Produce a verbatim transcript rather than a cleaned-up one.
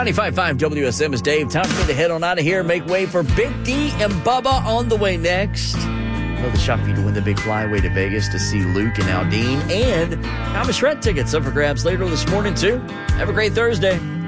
ninety-five point five W S M is Dave. Time for me to head on out of here and make way for Big D and Bubba on the way next. Another shot for you to win the big flyaway to Vegas to see Luke and Aldine. And Thomas Rhett tickets up for grabs later this morning, too. Have a great Thursday.